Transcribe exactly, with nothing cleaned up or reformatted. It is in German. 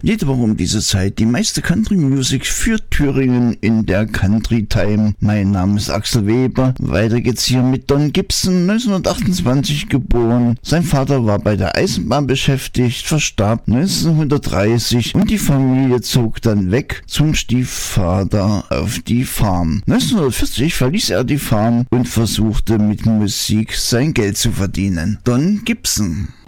Jede Woche um diese Zeit die meiste Country Music für Thüringen in der Country Time. Mein Name ist Axel Weber. Weiter geht's hier mit Don Gibson, neunzehnhundertachtundzwanzig geboren. Sein Vater war bei der Eisenbahn beschäftigt, verstarb neunzehnhundertdreißig und die Familie zog dann weg zum Stiefvater auf die Farm. neunzehnhundertvierzig verließ er die Farm und versuchte mit Musik sein Geld zu verdienen. Don Gibson.